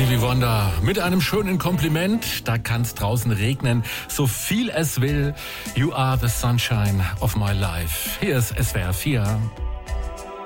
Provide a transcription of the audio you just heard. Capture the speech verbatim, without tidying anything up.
Stevie Wonder mit einem schönen Kompliment. Da kann's draußen regnen, so viel es will. You are the sunshine of my life. Hier ist S W R vier.